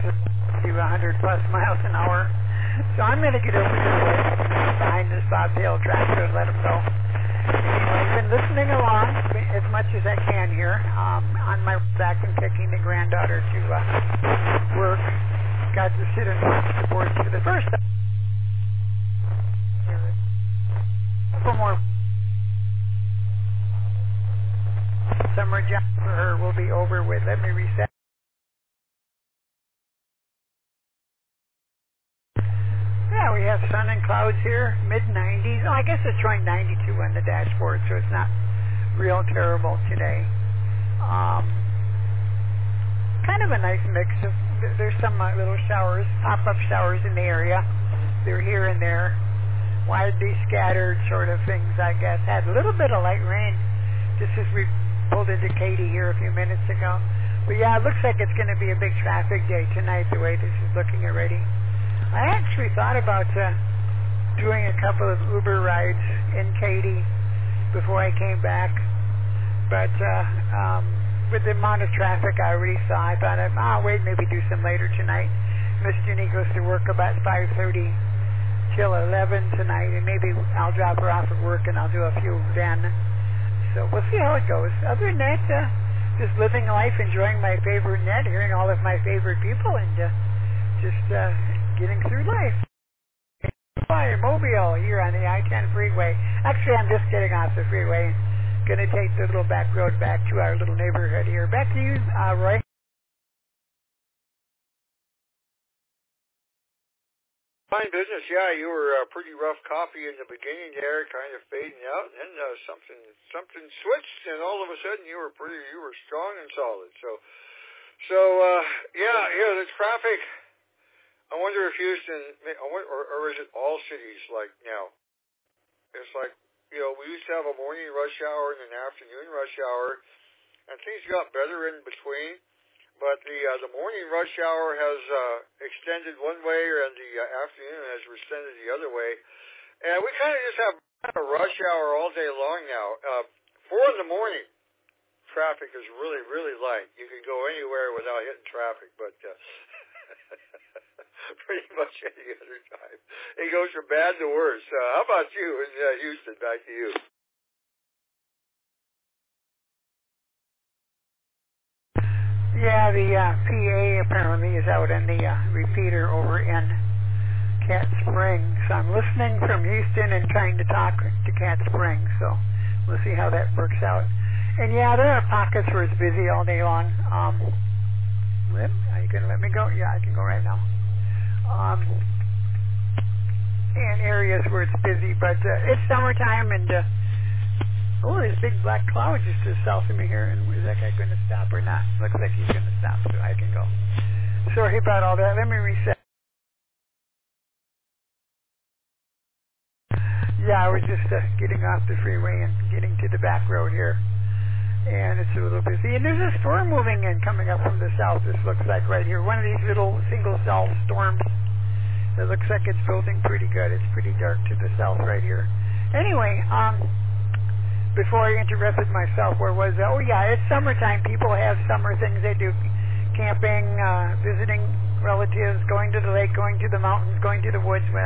to 100 plus miles an hour. So I'm going to get over to the way behind this bobtail tractor and let them go. Anyway, I've been listening along as much as I can here. On my back and taking the granddaughter to work. Got to sit and watch the boards for the first time. A couple more summer job for her will be over with. Let me reset. Yeah, we have sun and clouds here, mid-90s. Oh, I guess it's showing 92 on the dashboard, so it's not real terrible today. Kind of a nice mix of, there's some little showers, pop-up showers in the area. They're here and there, widely scattered sort of things, I guess. Had a little bit of light rain just as we pulled into Katy here a few minutes ago. But yeah, it looks like it's going to be a big traffic day tonight, the way this is looking already. I actually thought about doing a couple of Uber rides in Katy before I came back, but with the amount of traffic I already saw, I thought, I'll wait, maybe do some later tonight. Miss Jenny goes to work about 5:30 till 11 tonight, and maybe I'll drop her off at work and I'll do a few then. So we'll see how it goes. Other than that, just living life, enjoying my favorite net, hearing all of my favorite people, and just getting through life. Fire Mobile here on the I-10 freeway. Actually, I'm just getting off the freeway. Going to take the little back road back to our little neighborhood here. Back to you, Roy. Fine business. Yeah, you were pretty rough copy in the beginning there, kind of fading out, and then something switched, and all of a sudden you were strong and solid. So yeah, the traffic. I wonder if Houston, or is it all cities like now? It's like, we used to have a morning rush hour and an afternoon rush hour, and things got better in between. But the morning rush hour has extended one way, and the afternoon has extended the other way. And we kind of just have a rush hour all day long now. 4 in the morning, traffic is really, really light. You can go anywhere without hitting traffic, but pretty much any other time. It goes from bad to worse. How about you in Houston? Back to you. Yeah, the PA apparently is out in the repeater over in Cat Springs. So I'm listening from Houston and trying to talk to Cat Springs. So we'll see how that works out. And yeah, there are pockets where it's busy all day long. Are you going to let me go? Yeah, I can go right now. And areas where it's busy, but it's summertime, and there's big black cloud just to the south of me here. And is that guy going to stop or not? Looks like he's going to stop, so I can go. Sorry about all that. Let me reset. Yeah, I was just getting off the freeway and getting to the back road here. And it's a little busy. And there's a storm moving in, coming up from the south, this looks like right here. One of these little single-cell storms. It looks like it's building pretty good. It's pretty dark to the south right here. Anyway, before I interrupted myself, where was that? Oh, yeah, it's summertime. People have summer things they do. Camping, visiting relatives, going to the lake, going to the mountains, going to the woods.